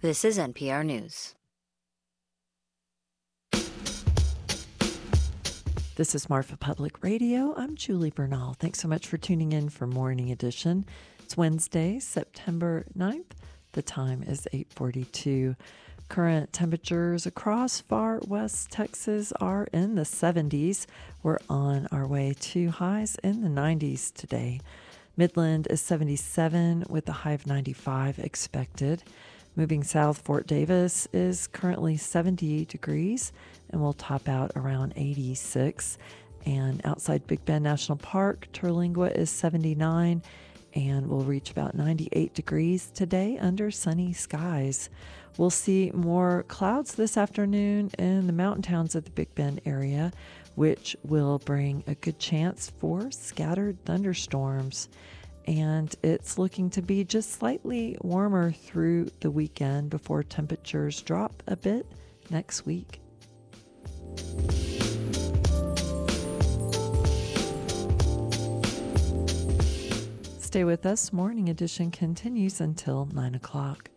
This is NPR News. This is Marfa Public Radio. I'm Julie Bernal. Thanks so much for tuning in for Morning Edition. It's Wednesday, September 9th. The time is 8:42. Current temperatures across far west Texas are in the 70s. We're on our way to highs in the 90s today. Midland is 77 with a high of 95 expected. Moving south, Fort Davis is currently 70 degrees and will top out around 86. And outside Big Bend National Park, Terlingua is 79 and will reach about 98 degrees today under sunny skies. We'll see more clouds this afternoon in the mountain towns of the Big Bend area, which will bring a good chance for scattered thunderstorms. And it's looking to be just slightly warmer through the weekend before temperatures drop a bit next week. Stay with us. Morning Edition continues until 9 o'clock.